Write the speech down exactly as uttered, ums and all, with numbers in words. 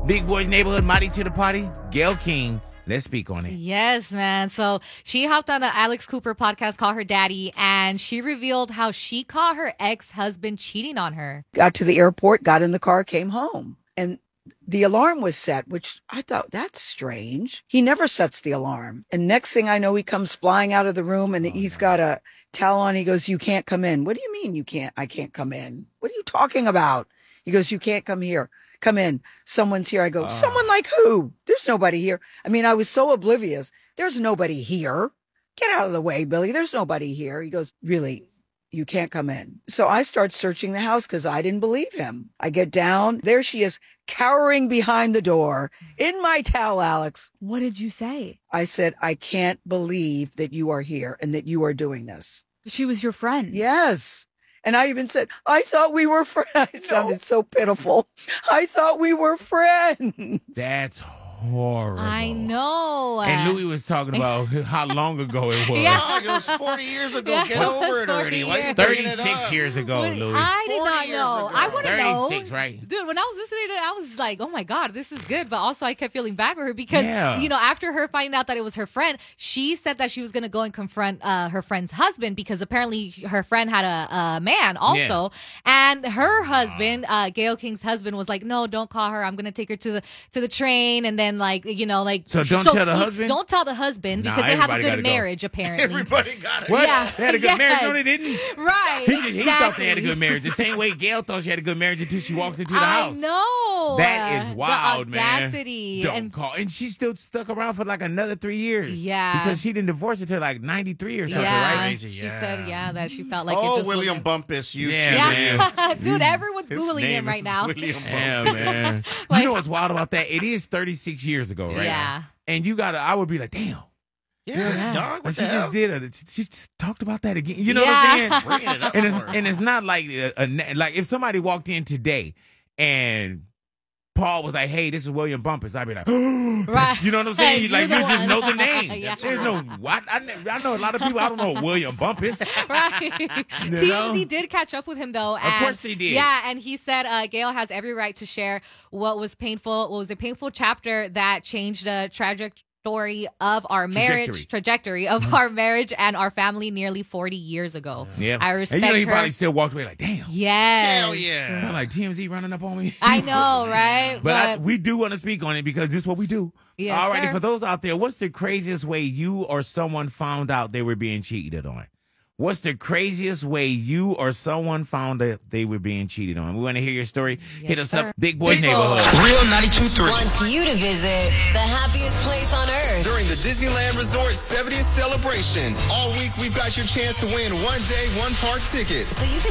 Big Boys Neighborhood, Mighty to the Party, Gayle King. Let's speak on it. Yes, man. So she hopped on the Alex Cooper podcast, Call Her Daddy, and she revealed how she caught her ex-husband cheating on her. Got to the airport, got in the car, came home. And the alarm was set, which I thought, that's strange. He never sets the alarm. And next thing I know, he comes flying out of the room and oh, he's no. got a towel on. He goes, you can't come in. What do you mean you can't? I can't come in. What are you talking about? He goes, you can't come here. Come in. Someone's here. I go, oh. Someone like who? There's nobody here. I mean, I was so oblivious. There's nobody here. Get out of the way, Billy. There's nobody here. He goes, really? You can't come in. So I start searching the house because I didn't believe him. I get down. There she is, cowering behind the door in my towel, Alex. What did you say? I said, I can't believe that you are here and that you are doing this. She was your friend. Yes. And I even said, I thought we were friends. It sounded no. so pitiful. I thought we were friends. That's horrible. I know. And Louis was talking about how long ago it was. Yeah. Oh, it was forty years ago. Yeah, Get over it already. Why you thirty-six years ago, when Louis. I did not know. I want to know. thirty-six, right? Dude, when I was listening to it, I was like, oh my God, this is good. But also I kept feeling bad for her because, yeah. you know, after her finding out that it was her friend, she said that she was going to go and confront uh, her friend's husband because apparently her friend had a, a man also. Yeah. And her husband, uh, Gayle King's husband, was like, no, don't call her. I'm going to take her to the to the train. And then, like, you know, like. So don't so tell the husband? Don't tell the husband because nah, they have a good go. marriage, apparently. Everybody got it. What? Yeah. They had a good yes. marriage? No, they didn't. Right. He, he exactly. thought they had a good marriage. The same way Gayle thought she had a good marriage until she walked into the I house. I know. That is wild, the audacity. man. Don't and, call. And she still stuck around for like another three years. Yeah. Because she didn't divorce until like ninety-three or something, yeah. right? Crazy, yeah. She said, yeah, that she felt like oh, it just William wasn't... Bumpus, you yeah, yeah. man. Dude, everyone's His Googling name him right now. William Bumpus. Yeah, man. Like, you know what's wild about that? It is thirty-six years ago, right? Yeah. And you gotta, I would be like, damn. Yeah, Yeah. dog. What she the hell? just did it. She just talked about that again. You know Yeah. what I'm saying? Bringing it up And more. it's, and it's not like a, a, like if somebody walked in today and Paul was like, "Hey, this is William Bumpus," I'd be like, oh, Right. you know what I'm saying? Hey, like you're you the just one. know the name. Yeah. There's no what I, I know a lot of people. I don't know William Bumpus. Right. You T know? M Z did catch up with him though. Of And, course they did. Yeah, and he said uh, Gayle has every right to share what was painful, what was a painful chapter that changed the tragic story of our Trajectory. marriage, trajectory of our marriage and our family nearly forty years ago. Yeah, I respect and you know he her. probably still walked away like, "Damn, Yes. Hell yeah. I'm like T M Z running up on me." I know, right? But, I, we do want to speak on it because this is what we do. Yes, Alrighty, sir. for those out there, what's the craziest way you or someone found out they were being cheated on? What's the craziest way you or someone found that they were being cheated on? We want to hear your story. Yes, Hit us sir. up, Big Boys Big Neighborhood. Boys. Real ninety-two point three. Wants you to visit the happiest place on earth. During the Disneyland Resort seventieth celebration. All week, we've got your chance to win one day, one park tickets. So you can